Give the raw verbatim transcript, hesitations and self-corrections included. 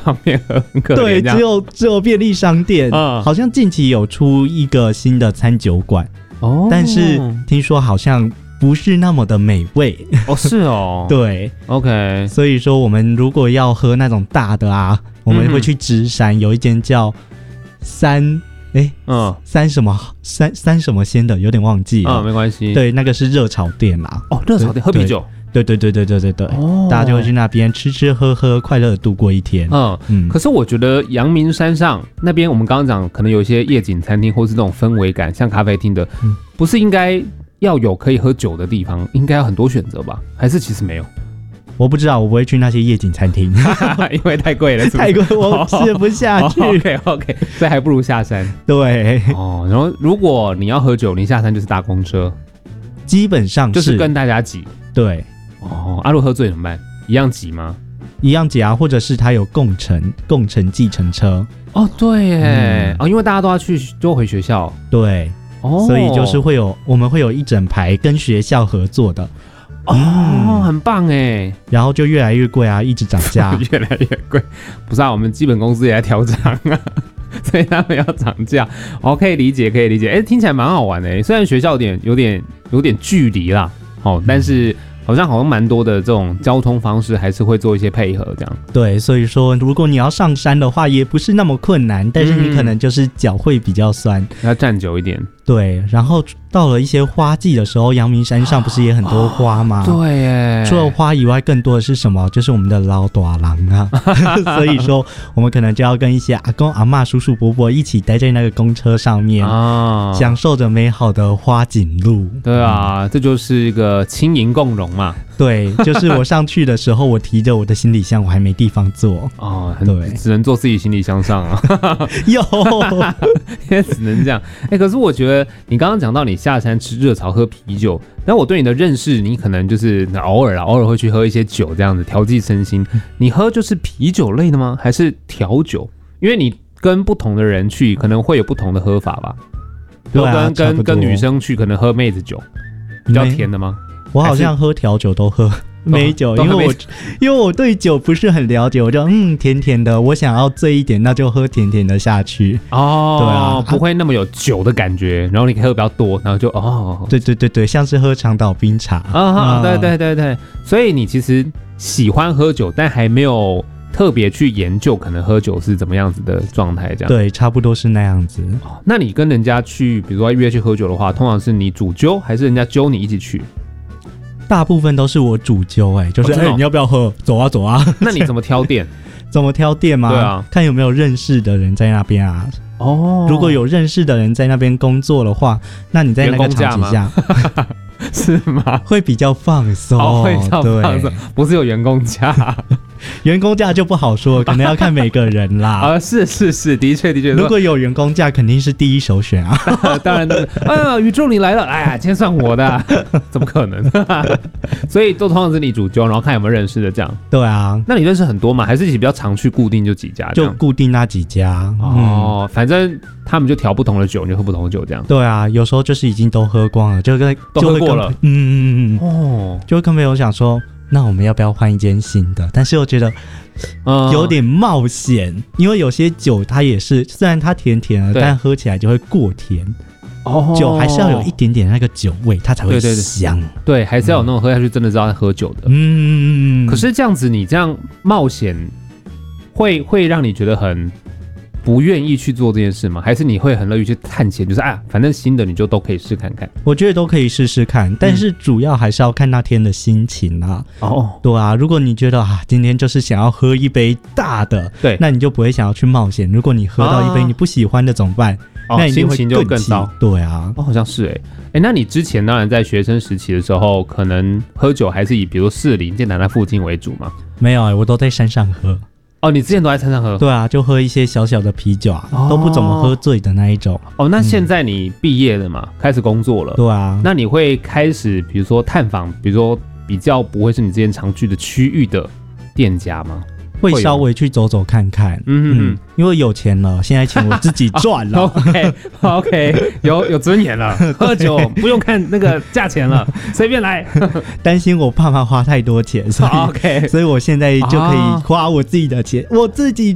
旁边喝，很可怜。 对，只有只有便利商店、嗯，好像近期有出一个新的餐酒馆哦，但是听说好像不是那么的美味哦，是哦， 对 ，OK， 所以说我们如果要喝那种大的啊，我们会去芝山、嗯、有一间叫三。哎，嗯，三什么三三什么鲜的，有点忘记了。 嗯，没关系。 对，那个是热炒店啦。 哦，热炒店喝啤酒。 对对对对对对对。哦，大家就会去那边吃吃喝喝，快乐的度过一天。 嗯嗯。可是我觉得阳明山上那边，我们刚刚讲可能有一些夜景餐厅，或是那种氛围感，像咖啡厅的，嗯、不是应该要有可以喝酒的地方，应该要很多选择吧？还是其实没有？ 我不知道，我不会去那些夜景餐厅， 因为太贵了是不是， 太贵，我吃不下去。 Oh, OK OK， 所以还不如下山。 对， 哦，然后如果你要喝酒，你下山就是搭公车， 基本上是就是跟大家挤。 对， 哦，阿、啊、如果喝醉怎么办？一样挤吗？ 一样挤啊，或者是他有共乘共乘计程车。 哦，对耶，嗯、哦，因为大家都要去，都回学校。 对，哦，所以就是会有我们会有一整排跟学校合作的。 哦、嗯，很棒哎， 然后就越来越贵啊，一直涨价， 越来越贵。不是啊，我们基本工资也在调涨啊，所以他们要涨价。哦，可以理解，可以理解。哎，听起来蛮好玩的。虽然学校有点、有点、有点距离啦，哦，但是好像好像蛮多的这种交通方式还是会做一些配合，这样。 对，所以说如果你要上山的话，也不是那么困难，但是你可能就是脚会比较酸，嗯、 要站久一点。 对，然后到了一些花季的时候，阳明山上不是也很多花吗？ 哦、对耶， 除了花以外，更多的是什么？就是我们的老大人啊。所以说，我们可能就要跟一些阿公、阿嬷、叔叔、伯伯一起待在那个公车上面，啊、享受着美好的花景路。 对啊，嗯、这就是一个轻盈共融嘛。 对，就是我上去的时候，我提着我的行李箱，我还没地方坐。 哦，对，只能坐自己行李箱上啊。 有， 也只能这样。哎、欸，可是我觉得你刚刚讲到你下山吃热炒喝啤酒，那我对你的认识，你可能就是偶尔啦，偶尔会去喝一些酒这样子调剂身心。你喝就是啤酒类的吗？还是调酒？因为你跟不同的人去，可能会有不同的喝法吧。比如跟、啊、跟跟女生去，可能喝妹子酒，比较甜的吗？ 我好像喝调酒都喝美酒，因为我因为我对酒不是很了解，我就嗯甜甜的，我想要醉一点，那就喝甜甜的下去。 哦，对啊，不会那么有酒的感觉，然后你可以喝比较多，然后就哦， 对对对对，像是喝长岛冰茶啊、哦，对对对对，所以你其实喜欢喝酒，但还没有特别去研究可能喝酒是怎么样子的状态，这样对，差不多是那样子。 哦，那你跟人家去，比如说约去喝酒的话，通常是你主揪，还是人家揪你一起去？ 大部分都是我主揪，哎，就是哎、哦欸，你要不要喝？走啊走啊。 那你怎么挑店？ 怎么挑店吗？ 对啊， 看有没有认识的人在那边啊。哦，如果有认识的人在那边工作的话，那你在那个场景下是吗？ 会比较放松， 哦，会比较放松，不是有员工价。 员工价就不好说，可能要看每个人啦。 啊，是是是，的确的确。 如果有员工价，肯定是第一首选啊。 当然，当然。啊，宇宙你来了，哎呀，今天算我的、啊，怎么可能？所以都通常是你主揪，然后看有没有认识的这样。 对啊， 那你认识很多吗？还是你比较常去固定就几家？ 就固定那几家。 哦，嗯、反正他们就调不同的酒，你就喝不同的酒这样。 对啊，有时候就是已经都喝光了，就跟都喝过了。 嗯嗯嗯哦，就会跟朋友想说。那我们要不要换一间新的？但是我觉得有点冒险、嗯，因为有些酒它也是，虽然它甜甜的，但喝起来就会过甜。哦，酒还是要有一点点那个酒味，它才会香。对, 对, 对, 对，还是要有那种喝下去真的知道在喝酒的。嗯，可是这样子，你这样冒险会会让你觉得很不愿意去做这件事吗？还是你会很乐意去探险？就是啊，反正新的你就都可以试看看。 我觉得都可以试试看，但是主要还是要看那天的心情啊。哦，对啊，如果你觉得啊，今天就是想要喝一杯大的，对，那你就不会想要去冒险。如果你喝到一杯你不喜欢的怎么办？ 哦、 那你就会心情就更糟。 对啊， 哦，好像是哎、欸、哎、欸，那你之前当然在学生时期的时候，可能喝酒还是以比如士林、剑南那附近为主吗？ 没有哎、欸，我都在山上喝。 哦，你之前都在山上喝？ 对啊，就喝一些小小的啤酒啊，哦、都不怎么喝醉的那一种。 哦，那现在你毕业了嘛、嗯，开始工作了。 对啊， 那你会开始比如说探访，比如说比较不会是你之前常去的区域的店家吗？ 会稍微去走走看看，嗯嗯，因为有钱了，现在钱我自己赚了。 OK OK， 有有尊严了，喝酒不用看那个价钱了，随便来。 担心我爸妈花太多钱，所以 OK， 所以我现在就可以花我自己的钱，哦、我自己